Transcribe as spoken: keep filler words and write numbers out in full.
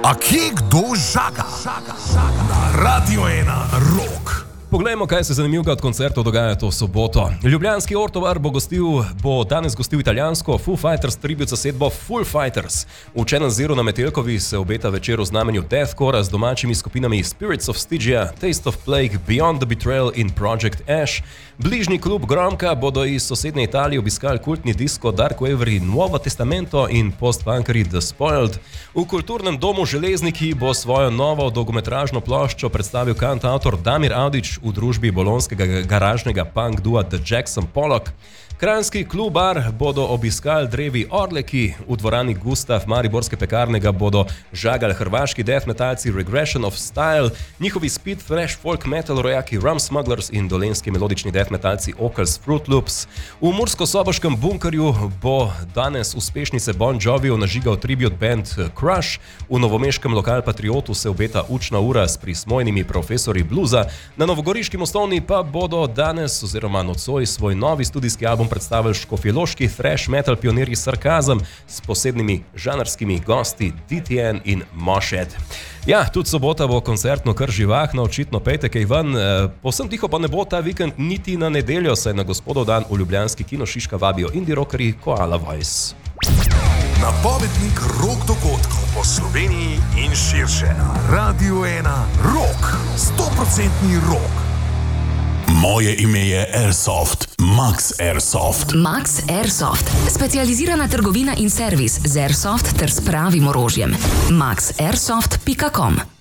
A kje kdo žaga? Na Radio ena Rock. Poglejmo, kaj se zanimivega od koncertov dogaja to soboto. Ljubljanski Ortovar bo, gostil, bo danes gostil italijansko Foo Fighters tribute zasedbo Full Fighters. V Channel Zero na Metelkovi se obeta večer v znamenju deathcora z domačimi skupinami Spirits of Stygia, Taste of Plague, Beyond the Betrayal in Project Ash. Bližnji klub Gromka bodo iz sosednje Italije obiskali kultni disko Dark Wavery Nuovo Testamento in postpunkeri The Spoiled. V kulturnem domu Železniki bo svojo novo dolgometražno ploščo predstavil kantavtor Damir Audić v družbi bolonskega garažnega punk dua The Jackson Pollock. Kranjski klub Bar bodo obiskali drevi Orleki, v dvorani Gustav Mariborske pekarne ga bodo žagali hrvaški death metalci Regression of Style, njihovi speed thrash folk metal rojaki Rum Smugglers in dolenski melodični death metalci Ocals Fruit Loops. V mursko-soboškem bunkerju bo danes uspešnice Bon Jovijev nažigal tribute band Crush, v novomeškem Lokal Patriotu se obeta učna ura s prismojnimi profesori bluza, na novogoriški Mostovni pa bodo danes oziroma nocoj svoj novi studijski album predstavili škofjeloški thrash metal pionirji Sarkazem s posebnimi žanrskimi gosti D T N in Moshhead. Ja, tudi sobota bo koncertno kar živahno, očitno pejte kaj ven. Povsem tiho pa ne bo ta vikend niti na nedeljo, saj na gospodov dan v ljubljanski Kino Šiška vabijo indie rockerji Koala Voice. Napovednik rock dogodkov po Sloveniji in širše na Radio ena Rock. sto procentov rock. Moje ime je Airsoft, Max Airsoft. Max Airsoft, specializirana trgovina in servis z Airsoft ter s pravim orožjem. max airsoft pika com